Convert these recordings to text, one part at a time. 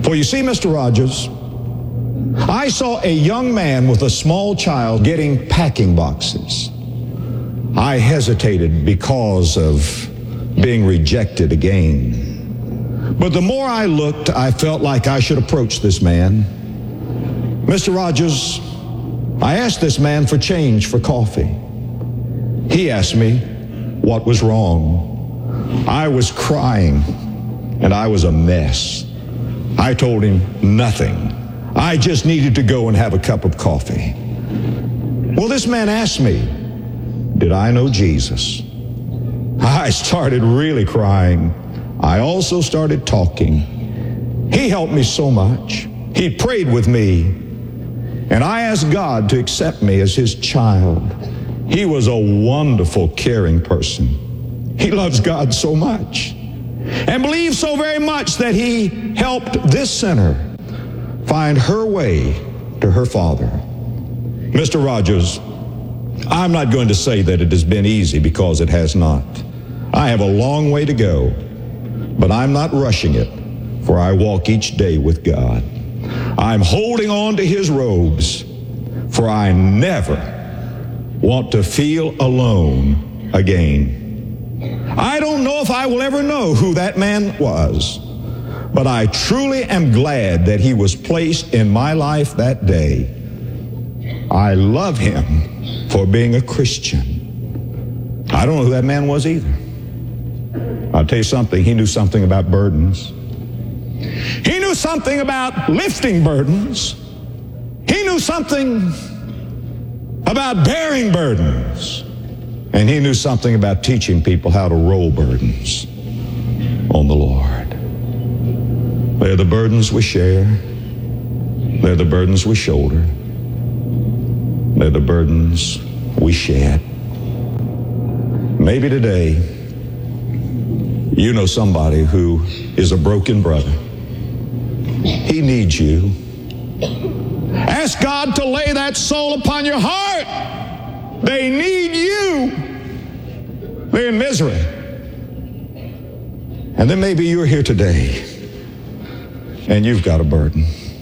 For you see, Mr. Rogers, I saw a young man with a small child getting packing boxes. I hesitated because of being rejected again. But the more I looked, I felt like I should approach this man. Mr. Rogers, I asked this man for change for coffee. He asked me what was wrong. I was crying, and I was a mess. I told him nothing. I just needed to go and have a cup of coffee. Well, this man asked me, did I know Jesus? I started really crying. I also started talking. He helped me so much. He prayed with me. And I asked God to accept me as his child. He was a wonderful, caring person. He loves God so much and believes so very much that he helped this sinner find her way to her Father. Mr. Rogers, I'm not going to say that it has been easy, because it has not. I have a long way to go, but I'm not rushing it, for I walk each day with God. I'm holding on to his robes, for I never want to feel alone again. I don't know if I will ever know who that man was, but I truly am glad that he was placed in my life that day. I love him for being a Christian. I don't know who that man was either. I'll tell you something, he knew something about burdens. He knew something about lifting burdens. He knew something about bearing burdens. And he knew something about teaching people how to roll burdens on the Lord. They're the burdens we share. They're the burdens we shoulder. They're the burdens we shed. Maybe today you know somebody who is a broken brother. He needs you. Ask God to lay that soul upon your heart. They need you. They're in misery. And then maybe you're here today and you've got a burden.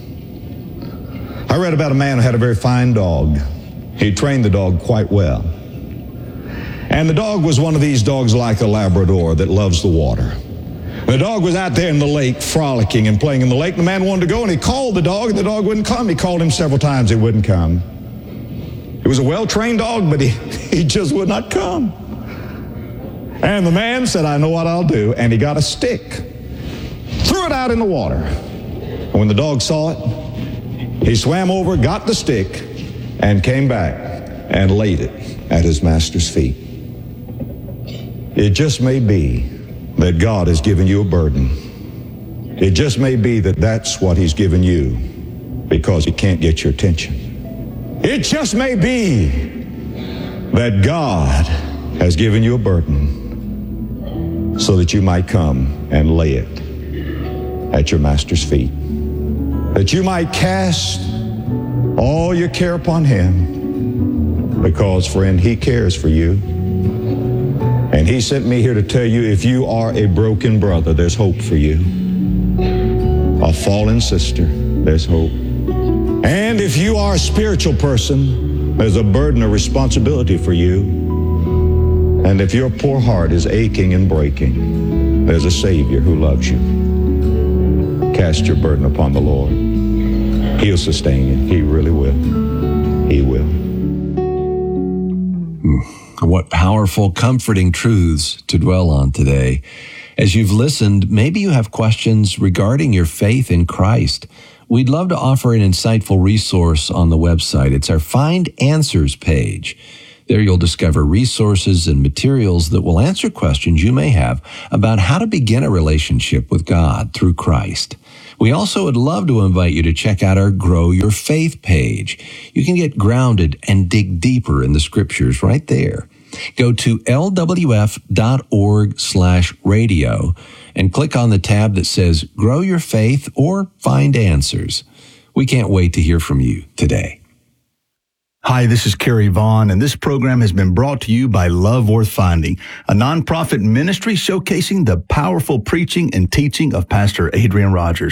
I read about a man who had a very fine dog. He trained the dog quite well. And the dog was one of these dogs like a Labrador that loves the water. The dog was out there in the lake frolicking and playing in the lake. The man wanted to go, and he called the dog, and the dog wouldn't come. He called him several times. He wouldn't come. It was a well-trained dog, but he just would not come. And the man said, I know what I'll do. And he got a stick, threw it out in the water. And when the dog saw it, he swam over, got the stick, and came back and laid it at his master's feet. It just may be that God has given you a burden. It just may be that that's what he's given you because he can't get your attention. It just may be that God has given you a burden so that you might come and lay it at your master's feet. That you might cast all your care upon him, because, friend, he cares for you. And he sent me here to tell you, if you are a broken brother, there's hope for you. A fallen sister, there's hope. And if you are a spiritual person, there's a burden of responsibility for you. And if your poor heart is aching and breaking, there's a Savior who loves you. Cast your burden upon the Lord. He'll sustain you. He really will. He will. What powerful, comforting truths to dwell on today. As you've listened, maybe you have questions regarding your faith in Christ. We'd love to offer an insightful resource on the website. It's our Find Answers page. There you'll discover resources and materials that will answer questions you may have about how to begin a relationship with God through Christ. We also would love to invite you to check out our Grow Your Faith page. You can get grounded and dig deeper in the scriptures right there. Go to lwf.org/radio and click on the tab that says Grow Your Faith or Find Answers. We can't wait to hear from you today. Hi, this is Kerry Vaughn, and this program has been brought to you by Love Worth Finding, a nonprofit ministry showcasing the powerful preaching and teaching of Pastor Adrian Rogers.